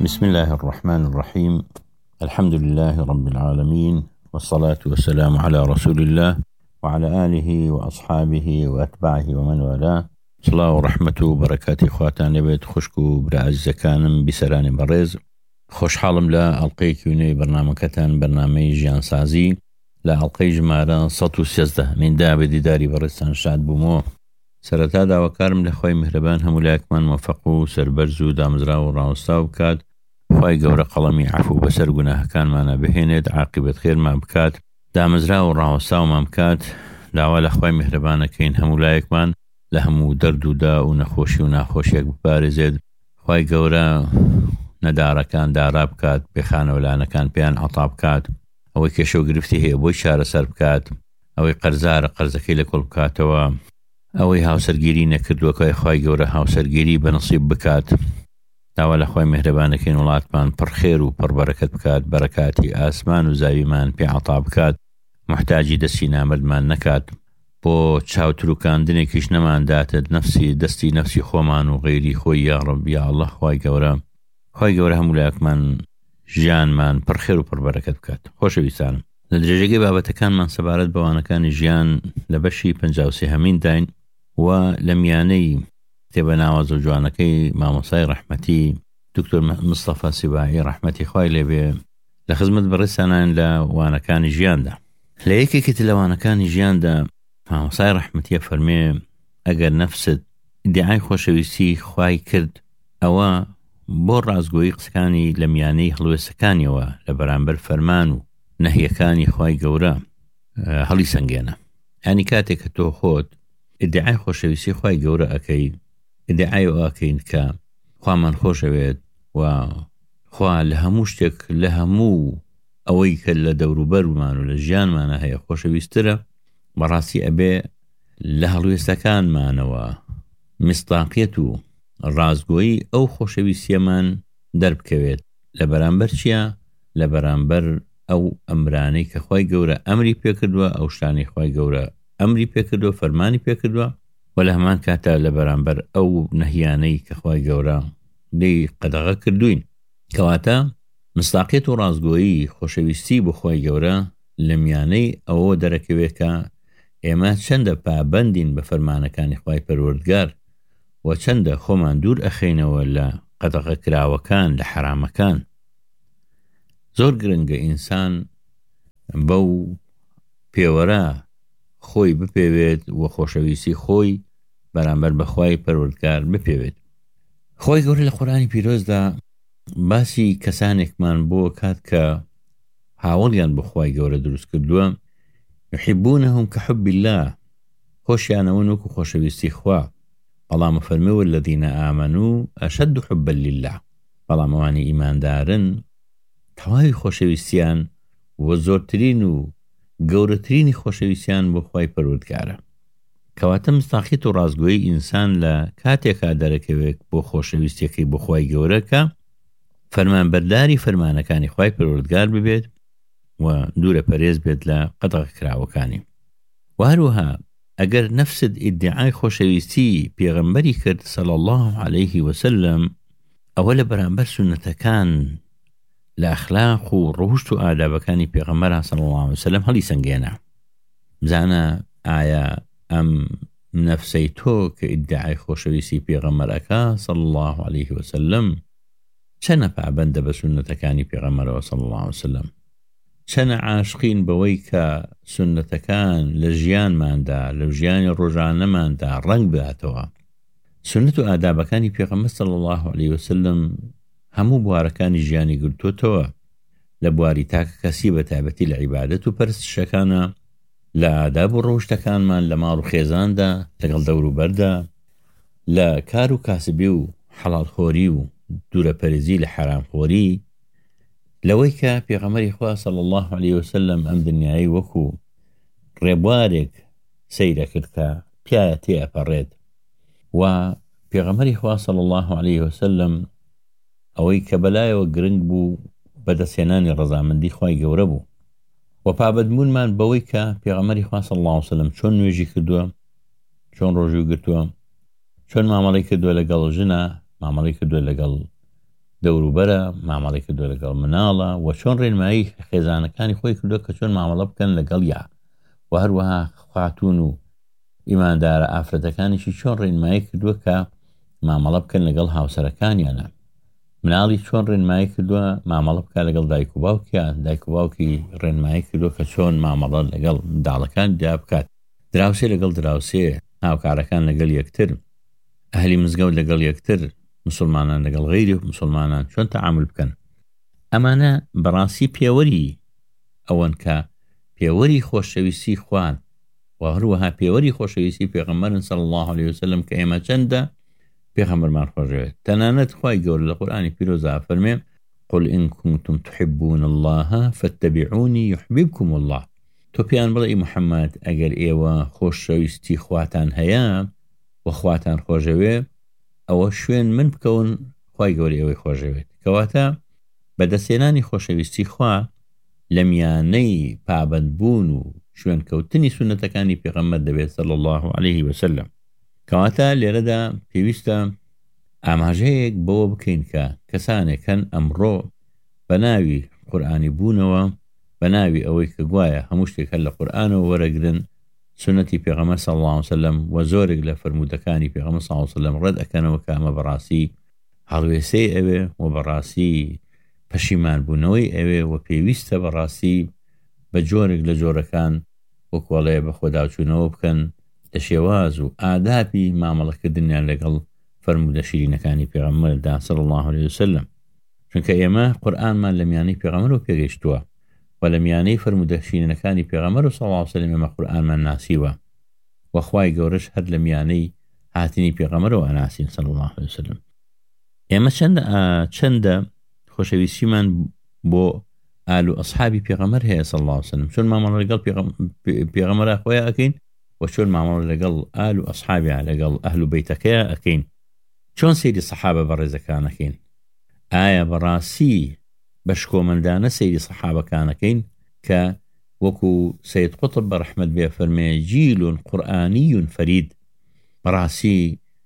بسم الله الرحمن الرحيم. الحمد لله رب العالمين، والصلاة والسلام على رسول الله وعلى آله وأصحابه وأتباعه ومن والاه. صلاة ورحمة وبركاته خواتان لبيت خشكو برعز كانم بسران برز خوش حالم لا ألقي كوني برنامجتان برنامج جان سازي لا ألقي جمارة سطو سيزده من دابدي داري برستان شاد بمو سرتا دا وكارم لخوي مهربان همولاكمان موفقو سربرزو دامزراو راوستاو بكات خوي قورة قلمي عفو بسر قناه كان معنا بهند عاقبة خير ما بكات دامزراو راوستاو ما بكات داوا لخوي مهربان كين همولاكمان لهمو دردو دا ونخوشي وناخوشيك ببارزيد خوي قورة ندارة كان دارا بكات بخانة ولانا كان بيان عطاب كات اوي كشو قرفتي هي بوي شارة سر بكات اوي قرزارة قرزكي لكل بكاتوا اوي هاو سرگيري نكردو كوي خوي قورة هاو سرگيري بنصيب بكات داوا لخوي مهربانكين ولاتمان پر خير و پر بركت بكات بركاتي آسمان و زاويمان بي عطا بكات محتاجي دستي نامردمان نكات بو چاو تروكاندني كيش نمان داتد نفسي دستي نفسي خومان وغيري خوي يا رب يا الله خوي قورة همولاك من جيان من پر خير و پر بركت بكات خوش بيسانم لدرجة بابتا كان من سبارت بوانا كان جيان لبشي 53 داين ولمياني تبنا وزوجوانكي ماموساي رحمتي دكتور مصطفى سباعي رحمتي خوي لبي لخدمت برسانان لا وانا كان جيان دا ليكي كتلا وانا كان جيان دا ماموساي رحمتي فرمي اگر نفسد ادعاي خوشويسي خوي كرد او بۆ ڕازگۆیی قسەکانی لە میانەی هەڵوێستەکانیەوە لە بەرامبەر فەرمان و نەهیەکانی خوای گەورە هەڵی سەنگێنە. یعنی کاتێک کە تۆ خۆت ئیدعای خۆشەویستی خوای گەورە ئەکەی، ئیدعای ئەوە ئەکەین کە خوامان خۆشەوێت و خوا لە هەموو شتێک لە هەموو ئەوەی کە لە دەوروبەرمان و لە ژیانمانە هەیە خۆشەویستترە، بەڕاستی ئەبێ لە هەڵوێستەکانمانەوە مستاقیەت و ڕازگۆیی ئەو خۆشەویستیەمان دەربکەوێت لە بەرامبەر چییە؟ لە بەرامبەر ئەو ئەمرانەی کە خوای گەورە ئەمری پێکردووە، ئەو شتانەی خوای گەورە ئەمری پێکردووە، فەرمانی پێکردووە و لە هەمان کاتە لە بەرامبەر ئەو نەهیانەی کە خوای گەورە لێی قەدەغە کردوین. کەواتە مستاقیەت و ڕازگۆیی خۆشەویستی بۆ خوای گەورە لە میانەی ئەوە دەرەکەوێت کە ئێمە چەندە پابەندین بە فەرمانەکانی خوای پەروەردگار و چەندە خۆمان دوور ئەخەینەوە لە قەدەغە کراوەکان لە حرامەکان. زۆر گرنگە ئینسان بەو پێوەرە خۆی بپێوێت و خۆشەویستی خۆی بەرامبەر بەخوای پەروەردگار بپێوێت. خۆی گەورە لە قورئانی پیرۆزدا باسی کەسانێکمان بۆ کات کە هاوڵیان بە خوای گەورە دروست کردووە، یحبونهم کەحب الله، خۆشیانەوە وەکو خۆشەویستی خوا. بەڵام فەرمێ والذین آمنوا أشد حبا لله، بەڵام ئەوانی ئیماندارن تەواوی خۆشەویستیان و زۆرترین و گەورەترینی خۆشەویستیان بۆ خوای پەروەردگارە. کەواتە مستاقیەت و ڕازگۆیی ئینسان لە کاتێکا دەرەکەوێت بۆ خۆشەویستیەکەی بۆ خوای گەورە کە فەرمانبەرداری فەرمانەکانی خوای پەروەردگار ببێت و دوورە پەرێز بێت لە قەدەغە کراوەکانی. و هەروەها ئەگەر نەفست ئیدعای خۆشەویستی پێغەمبەری کرد صلی الله عليه وسلم، ئەوە لە بەرامبەر سونەتەکان لە ئەخلاق و ڕۆشت و ئادابەکانی پێغەمبەر صلی الله عليه وسلم هەڵی سەنگێنە. بزانە ئایا ئەم نەفسەی تۆ کە ئیدعای خۆشەویستی پێغەمبەرەکە صلی الله عليه وسلم چەنە پابەندە بە سونەتەکانی پێغەمبەرەوە صلی الله عليه وسلم، چەنە عاشقین بەوەی کە سونەتەکان لە ژیانماندا لە ژیانی ڕۆژانەماندا ڕەنگ بداتەوە. سونەت و ئادابەکانی پێغەمبەر صلی الله عليه وسلم هەموو بوارەکانی ژیانی گرتوتەوە، لە بواری تاکە کەسی بە تایبەتی لە عیبادەت و پەرستشەکانە، لە ئاداب و ڕۆژتەکانمان لە ماڵ و خێزاندا لەگەڵ دەوروبەردا، لە کار و کاسبی و حەڵالخۆری و دوورەپەرێزی لە حرامخۆری، لەوەی کە پێغەمبەری خوا صلی الله عليه وسلم ئەم دنیای وەکو ڕێبوارێک سەیرە کرد کە پیایە تێئەپەڕێت، و پێغەمبەری خوا صلی الله عليه وسلم ئەوەی کە بەلایەوە گرنگ بوو بەدەستهێنانی ڕەزامەندی خوای گەورە بوو، و پابەتبوونمان بەوەی کە پێغەمبەری خوا صلی الله عليه وسلم چۆن نوێژی کردووە، چۆن ڕۆژوو گرتووە، چۆن مامەڵەی کردووە لەگەڵ ژنە، مامەڵەی کردووە لەگەڵ دەوروبەرە مامەڵەی کردووە لەگەڵ مناڵە و چۆن ڕێنمایی خێزانەکانی خۆی کردووە کە چۆن مامەڵە بکەن لەگەڵ یا و هەروەها خاتون و ئیماندارە ئافرەتەکانیشی چۆن ڕێنمایی کردووە کە مامەڵە بکەن لەگەڵ هاوسەرەکانیانە. مناڵی چۆن ڕێنمایی کردووە مامەڵە بکە لەگەڵ دایک و باوکیان، دایک و باوکی ڕێنمایی کردووە کە چۆن مامەڵە لەگەڵ منداڵەکان دا بکات، دراوسێ لەگەڵ دراوسێ، هاوکارەکان لەگەڵ یەکتر، ئەهلی مزگەوت لەگەڵ یەکتر، مسلمانان لەگەڵ غەیری مسلمانان چۆن تەعامل بکەن. ئەمانە بەڕاستی پێوەری ئەوەن کە پێوەری خۆشەویستی خوان و هەروەها پێوەری خۆشەویستی پێغەمبەرن صلی الله عليه وسلم کە ئێمە چەندە پێغەمبەرمان خۆشەوێت. تەنانەت خوای گەورە لە قورئانی پیرۆزە فەرمێ قل إن كنتم تحبون الله فاتبعوني يحببكم الله. تۆ پێیان بڵێ محەممەد ئەگەر ئێوە خۆشەویستی خواتان هەیە و خواتان خۆشەوێ ئەوە شوێن من بکەون خوای گەورە ئێوەی خۆشەوێت. کەواتە بەدەستێنانی خۆشەویستی خوا لە میانەی پابەندبوون و شوێن کەوتنی سونەتەکانی پێغەمبەر دەبێت صلی الله عليه وسلم. کەواتە لێرەدا پێویستە ئاماژەیەک بەوە بکەین کە کەسانێکن ئەمڕۆ بە ناوی قورئانی بوونەوە، بە ناوی ئەوەی کە گوایە هەموو شتێک لە قورئانەوە وەرەگرن سنەتی پێغەمبەر صلی الله عليه وسلم و زۆرێک لە فەرمودەکانی پێغەمبەر صلی الله عليه وسلم ڕەت ئەکەنەوە کە ئەمە بەڕاستی هەڵوێستەی ئەوێ و بەڕاستی پەشیمان بوونەوەی ئەوێ و پێویستە بەڕاستی بە جۆرێک لە جۆرەکان وەکوڵەیە بە خۆداچوونەوە بکەن لە شێواز و ئادابی مامەڵەکردنیان لەگەڵ فەرمودە شیرینەکانی پێغەمبەردا صلی الله عليه وسلم. چونکە ئێمە قورئانمان لە میانەی پێغەمبەرەوە پێگەیشتووە و لە میانەی فەرمودە شیرینەکانی پێغەمبەر صلی الله عليه وسلم ئێمە قورئانمان ناسیوە و خوای گەورەش هەر لە میانەی هاتنی پێغەمبەرەوە ئەناسین صلی الله عليه وسلم. ئێمە چەندە خۆشەویستیمان بۆ ئال و ئەصحابی پێغەمبەر هەیە صلی الله عليه وسلم، چۆن مامەڵە لەگەڵ پێغەمبەر خۆیان ئەکەین و چۆن مامەڵە لەگەڵ ئال و ئەصحابیان لەگەڵ ئەهل و بەیتەکەیە ئەکەین، چۆن سەیری سەحابە بەڕێزەکانەکەین. ئایا بەڕاستی بەشکۆمەندانە سەیری سەحابەکانەکەین کە وەکو سەید قوتب بە ڕەحمەت بێ فەرمێ جیل قورئانی فرید، بەڕاستی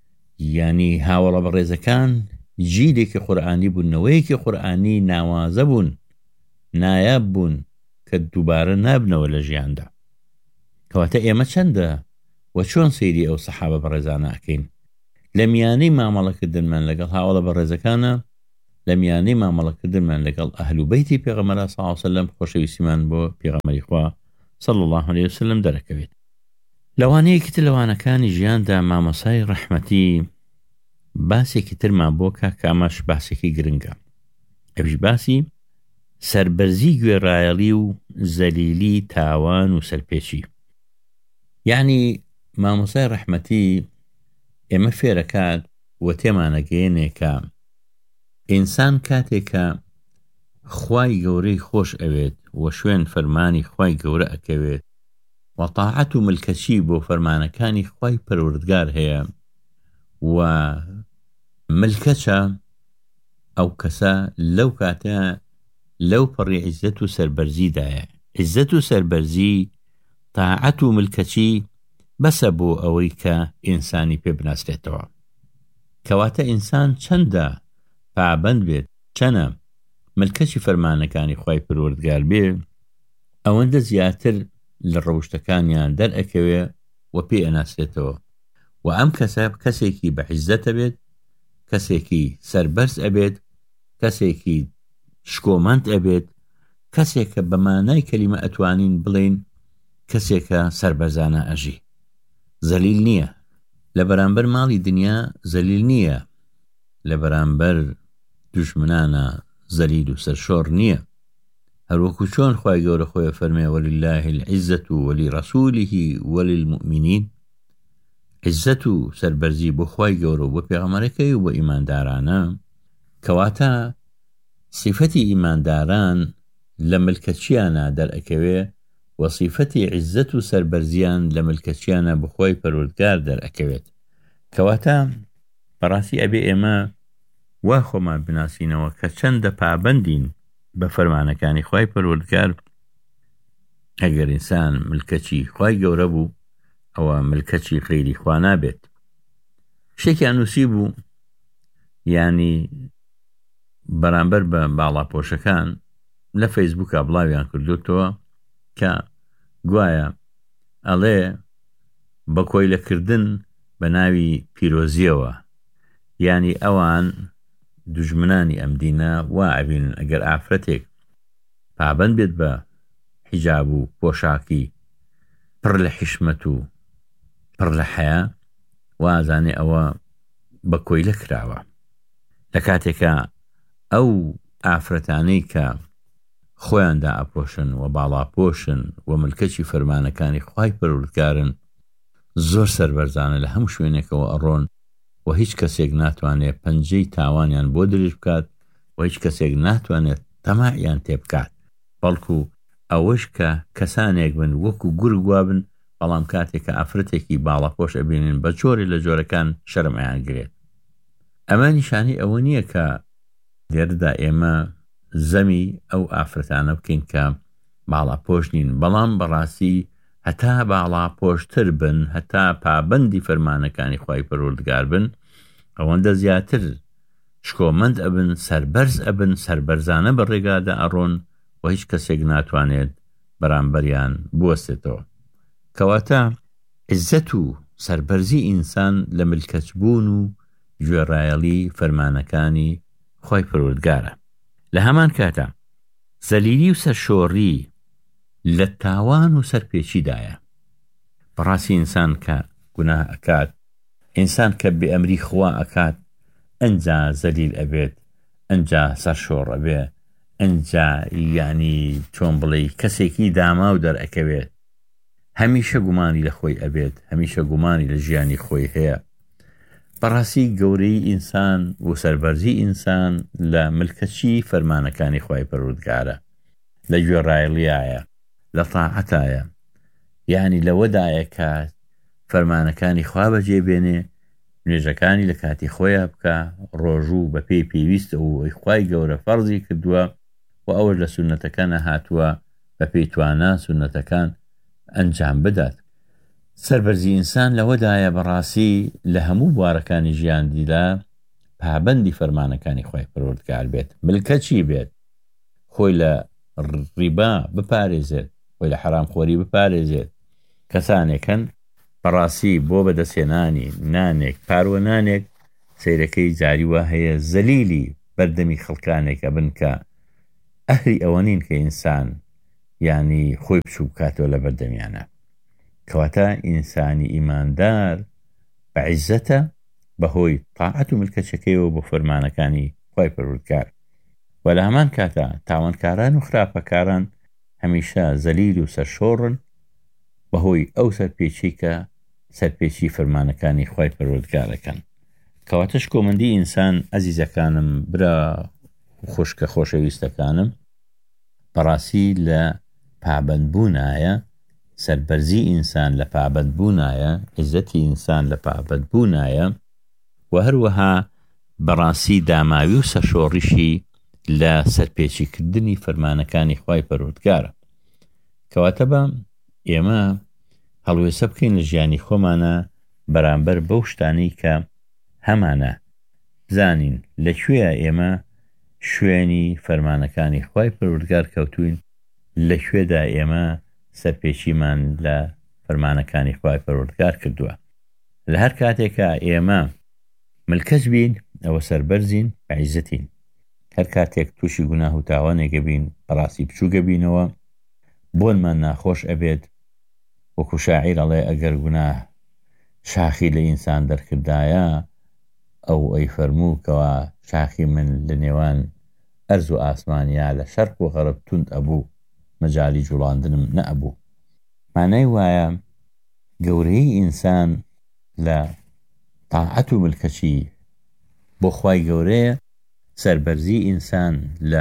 یعنی هاوڵە بەڕێزەکان جیلێکی قورئانی بوون، نەوەیەکی قورئانی ناوازە بوون، نایاب بوون کە دووبارە نابنەوە لە ژیاندا. کەواتە ئێمە چەندە و چۆن سەیری ئەو سەحابە بەڕێزانە ئەکەین لە میانەی مامەڵەکردنمان لەگەڵ هاوڵە بەڕێزەکانە، لە میانەی مامەڵەکردنمان لەگەڵ ئەهل و بەیتی پێغەمبەر صلی الله عليه وسلم خۆشەویستیمان بۆ پێغەمبەری خوا صلی الله عليه وسلم دەرەکەوێت. لەوانەیەکی تر لەوانەکانی ژیاندا مامۆسای ڕەحمەتی باسێکی ترمان بۆ کە ئەمەش باسێکی گرنگە، ئەویش باسی سەربەرزی گوێڕایەڵی و زەلیلی تاوان و سەرپێچی. یعنی مامۆسای ڕەحمەتی ئێمە فێرەکات و تێمانەگەێنێ کە ئینسان کاتێکە خوای گەورەی خۆش ئەوێت و شوێن فەرمانی خوای گەورە ئەکەوێت و تاعەت و ملکەچی بۆ فەرمانەکانی خوای پەروەردگار هەیە و ملکەچە، ئەو کەسە لەو کاتە لەو پەڕی عیزەت و سەربەرزیدایە. عیزەت و سەربەرزی، تاعەت و ملکەچی بەسە بۆ ئەوەی کە ئینسانی پێ بناسرێتەوە. کەواتە ئینسان چەندە پابەند بێت، چەنە ملکەچی فەرمانەکانی خوای پەروەردگار بێ، ئەوەندە زیاتر لە ڕەوشتەکانیان دەرئەکەوێ و پێ ئەناسرێتەوە و ئەم کەسە کەسێکی بە عیزەتە بێت، کەسێکی سەربەرز ئەبێت، کەسێکی شکۆمەند ئەبێت، کەسێکە بەمانای کەلیمە ئەتوانین بڵێن کەسێکە سەربەرزانە ئەژی، زەلیل نییە لە بەرامبەر ماڵی دنیا، زەلیل نییە لە بەرامبەر دوژمنانە، زەلیل و سەرشۆڕ نییە. هەروەکو چۆن خوای گەورە خۆی فەرمێ وەلله العزة ولرسوله وللمؤمنین، عزت و سەربەرزی بۆ خوای گەورە و بۆ پێغەمبەرەکەی و بۆ ئیماندارانە. کەواتە صفەتی ئیمانداران لە ملکەچیانە دەرئەکەوێ و صفەتی عزت و سەربەرزیان لە ملکەچیانە بە خوای پەروەردگار دەرئەکەوێت. کەواتە بەڕاستی ئەبێ ئێمە وا خۆمان بناسینەوە کە چەندە پابەندین بە فەرمانەکانی خوای پەروەردگار. ئەگەر ئینسان ملکەچی خوای گەورە بوو ئەوە ملکەچی غەیری خوا نابێت. شتێکیان نووسی بوو، یعنی بەرامبەر بە باڵاپۆشەکان لە فەیسبووکە بڵاویان کردوتەوە کە گوایە ئەڵێ بە کۆیلەکردن بە ناوی پیرۆزیەوە، یعنی ئەوان دوژمنانی ئەم دینە وا ئەبینن ئەگەر ئافرەتێک پابەند بێت بە حیجاب و پۆشاکی پڕ لە حیشمەت و پڕ لە حەیا، وازانێ ئەوە بە کۆیلە کراوە. لە کاتێکە ئەو ئافرەتانەی کە خۆیاندا ئەپۆشن و باڵاپۆشن و ملکەچی فەرمانەکانی خوای پەروەردگارن، زۆر سەربەرزانە لە هەموو شوێنێکەوە ئەڕۆن و هیچ کەسێک ناتوانێت پەنجەی تاوانیان بۆ درێژ بکات و هیچ کەسێک ناتوانێت تەماعیان تێ بکات، بەڵکو ئەوەش کە کەسانێک بن وەکو گورگ وابن، بەڵام کاتێکە ئافرەتێکی باڵاپۆش ئەبینن بە جۆرێ لە جۆرەکان شەرمەیان گرێت. ئەمە نیشانی ئەوە نییە کە لێرەدا ئێمە زەمی ئەو ئافرەتانە بکەین کە باڵاپۆش نین، بەڵام بەڕاستی هەتا باڵاپۆشتر بن، هەتا پابەندی فەرمانەکانی خوای پەروەردگار بن، ئەوەندە زیاتر شکۆمەند ئەبن، سەربەرز ئەبن، سەربەرزانە بە ڕێگادا ئەڕۆن و هیچ کەسێک ناتوانێت بەرامبەریان بوەستێتەوە. کەواتە عزت و سەربەرزی ئینسان لە ملکەچبوون و گوێڕایەڵی فەرمانەکانی خوای پەروەردگارە. لە هەمان کاتە زەلیلی و سەرشۆڕی لە تاوان و سەرپێچیدایە. بەڕاستی ئینسان کە گوناه ئەکات، ئینسان کە بێئەمری خوا ئەکات، ئەنجا زەلیل ئەبێت، ئەنجا سەرشۆڕ ئەبێ، ئەنجا یعنی چۆن بڵێ کەسێکی داما و دەرئەکەوێت، هەمیشە گومانی لە خۆی ئەبێت، هەمیشە گومانی لە ژیانی خۆی هەیە. بەڕاستی گەورەی ئینسان و سەربەرزی ئینسان لە ملکەچی فەرمانەکانی خوای پەروەردگارە، لە گوێڕایەڵیایە، لە تاعەتایە، یعنی لەوەدایە کە فەرمانەکانی خوا بەجێبێنێ، نوێژەکانی لە کاتی خۆیان بکە، ڕۆژوو بە پێی پێویستە و خوای گەورە فەرزی کردووە و ئەوە لە سونەتەکانە هاتووە بە پێی توانە سونەتەکان ئەنجام بدات. سەربەرزی ئینسان لەوەدایە بەڕاستی لە هەموو بوارەکانی ژیاندیدا پابەندی فەرمانەکانی خوای پەروەردگار بێت، ملکەچی بێت، خۆی لە ڕیبا بپارێزێت، خۆی لە حرامخۆری بپارێزێت. کەسانێکن بەڕاستی بۆ بەدەستێنانی نانێک، پاروە نانێک، سەیرەکەی جاری وا هەیە زەلیلی بەردەمی خەڵکانێکە بن کە ئەهلی ئەوە نین کە ئینسان یعنی خۆی بچوو بکاتەوە لە بەردەمیانە. کەواتە ئینسانی ئیماندار بە عیزەتە بەهۆی تاعەت و ملکەچەکەیەوە بۆ فەرمانەکانی خوای پەروەردگار، و لە هەمان کاتە تاوانکاران و خراپەکاران هەمیشە زەلیل و سەرشۆڕن بەهۆی ئەو سەرپێچی کە سەرپێچی فەرمانەکانی خوای پەروەردگارەکەن. کەواتە شکۆمەندی ئینسان ئەزیزەکانم، برا خوشکە خۆشەویستەکانم، بەڕاستی لە پابەندبوونایە، سەربەرزی ئینسان لە پابەندبوونایە، عزەتی ئینسان لە پابەندبوونایە، و هەروەها بەڕاستی داماوی و سەرشۆڕیشی لە سەرپێچیکردنی فەرمانەکانی خوای پەروەردگارە. کەواتە بە ئێمە هەڵوێسە بکەین لە ژیانی خۆمانە بەرامبەر بەو شتانەی کە هەمانە بزانین لەکوێیە ئێمە شوێنی فەرمانەکانی خوای پەروەردگار کەوتوین، لەکوێدا ئێمە سەرپێچیمان لە فەرمانەکانی خوای پەروەردگار کردووە. لە هەر کاتێکە ئێمە ملکەچ بین، ئەوە سەربەرزین، عیزەتین. هەر کاتێک تووشی گوناه و تاوانێکە بین، بەڕاستی بچووکە بینەوە، بۆنمان ناخۆش ئەبێت. وەکو شاعیر ئەڵێ ئەگەر گوناه شاخی لە ئینسان دەرکردایە، ئەو ئەی فەرمووکەوە شاخی من لە نێوان ئەرز و ئاسمانیا لە شەرق و غەرب توند ئەبوو، مەجای جوڵاندنم نەئەبوو. مانای وایە گەورەی ئینسان لە تاعەت و ملکەچی بۆ خوای گەورەیە، سەربەرزی ئینسان لە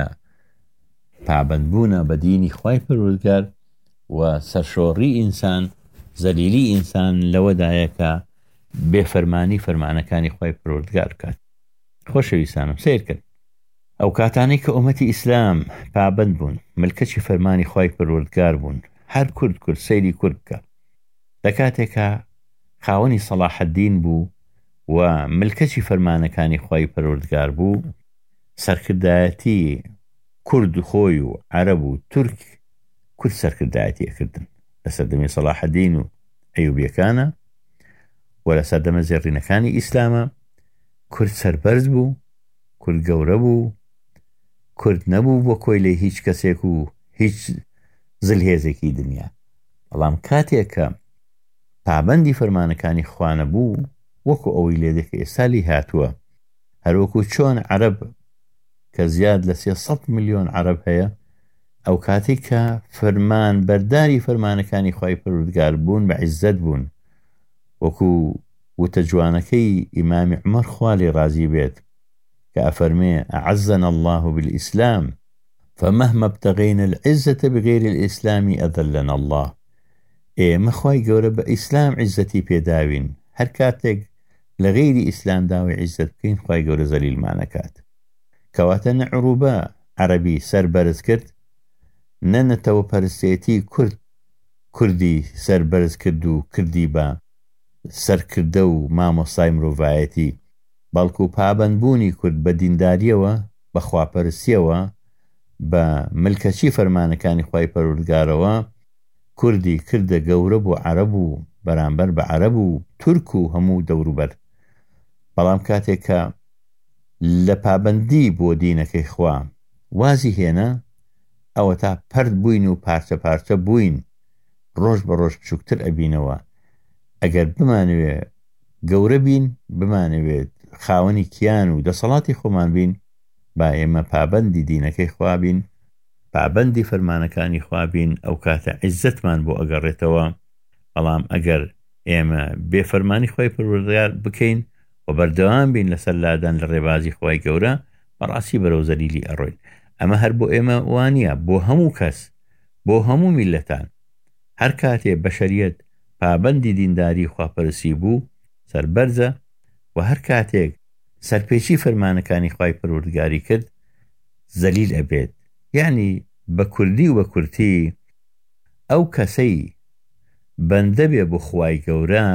پابەندبوونە بە دینی خوای پەروەردگار، و سەرشۆڕی ئینسان، زەلیلی ئینسان لەوەدایە کە بێفەرمانی فەرمانەکانی خوای پەروەردگار بکات. خۆشەویستانم، سیر کرد ئەو کاتانەی کە ئومەتی ئیسلام پابەند بوون، ملکەچی فەرمانی خوای پەروەردگار بوون، هەر کورد سەیری کورد بکە. لە کاتێکە خاوەنی سەلاحەدین بوو و ملکەچی فەرمانەکانی خوای پەروەردگار بوو، سەرکردایەتی کورد خۆی و عەرەب و تورک کورد سەرکردایەتیەکردن لە سەردەمی سەلاحەدین و ئەیوبیەکانە و لە سەردەمە زێڕینەکانی ئیسلامە کورد سەربەرز بوو، کورد گەورە بوو، کورد نەبوو بۆ کۆی لێ هیچ کەسێک و هیچ زلهێزێکی دنیا. بەڵام کاتێک کە پابەندی فەرمانەکانی خوانە بوو وەکو ئەوەی لێدەکە ئێستالی هاتووە هەروەکو چۆن عەرەب کە زیاد لە 300 ملیۆن عەرەب هەیە ئەو کاتێک کە فەرمان بەرداری فەرمانەکانی خوای پەروەردگار بوون بە عیززەت بوون وەکو وتە جوانەکەی ئیمامی عومەر خوا لێ ڕازی بێت کە ئەفەرمێ أعزنا الله بالإسلام فمهما ابتغينا العزة بغير الإسلام أذلنا الله. ئێمە خوای گەورە بە ئیسلام عیزەتی پێداوین، هەر کاتێک لە غەیری ئیسلام داوای عیزەت بکەین خوای گەورە زەلیلمانەکات. کەواتە نە عروبە عەرەبی سەربەرز کرد، نە نەتەوە پەرستێتی کوردی سەربەرز کرد و کردی بە سەرکردە و مامۆستای مرۆڤایەتی، بەڵکو پابەندبوونی کورد بە دینداریەوە بە خواپەرستیەوە بە ملکەچی فەرمانەکانی خوای پەروەردگارەوە کوردی کردە گەورە بۆ عەرەب و بەرامبەر بە عەرەب و تورک و هەموو دەوروبەر. بەڵام کاتێک کە لە پابەندی بۆ دینەکەی خوا وازی هێنا ئەوە تا پەرد بووین و پارچە پارچە بووین، ڕۆژ بە ڕۆژ بچووکتر ئەبینەوە. ئەگەر بمانەوێ گەورە بین، بمانەوێت خاوەنی کیان و دەسەڵاتی خۆمان بین، با ئێمە پابەندی دینەکەی خوا بین، پابەندی فەرمانەکانی خوا بین، ئەو کاتە عیززەتمان بۆ ئەگەڕێتەوە. بەڵام ئەگەر ئێمە بێفەرمانی خوای پەروەردگار بکەین و بەردەوام بین لەسەر لادان لە ڕێبازی خوای گەورە، بەڕاستی بەرەو زەلیلی ئەڕۆین. ئەمە هەر بۆ ئێمە وانە، بۆ هەموو کەس، بۆ هەموو میلەتان. هەر کاتێ بەشەریەت پابەندی دینداری خواپەرستی بوو سەربەرزە و هەر کاتێک سەرپێچی فەرمانەکانی خوای پەروەردگاری کرد زەلیل ئەبێت. یعنی بە کوردی و بە کورتی ئەو کەسەی بەندە بێ بۆ خوای گەورە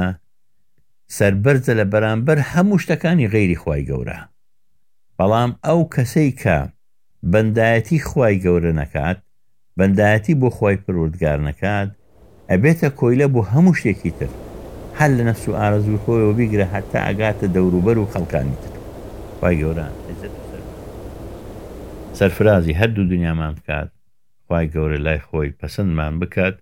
سەربەرزە لە بەرامبەر هەموو شتەکانی غەیری خوای گەورە. بەڵام ئەو کەسەی کە بەندایەتی خوای گەورە نەکات، بەندایەتی بۆ خوای پەروەردگار نەکات، ئەبێتە کۆیلە بۆ هەموو شتێکی تر، هەر لە نەفس و ئارەزوی خۆیەوە بیگرە هەتا ئەگاتە دەوروبەر و خەڵکانی تر. خوای گەورە سەرفرازی هەردوو دنیامان بکات، خوای گەورە لای خۆی پەسەندمان بکات